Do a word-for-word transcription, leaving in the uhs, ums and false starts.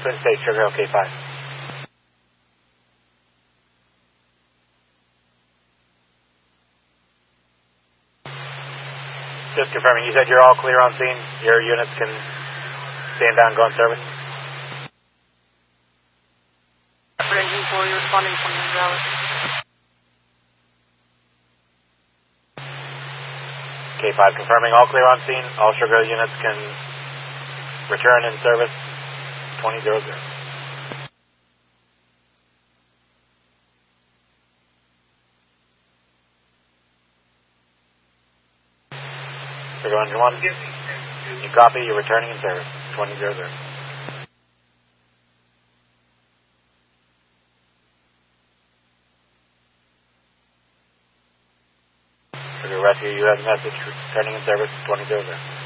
Twin State, Sugar Hill, K five. Just confirming, you said you're all clear on scene? Your units can stand down and go on service? Engine four, you're responding from the Dallas. K five confirming, all clear on scene. All Sugar Hill units can return in service twenty hundred. Sugar Engine one, you copy, you're returning in service, twenty hundred. Sugar Rescue, you have a message, returning in service, twenty hundred.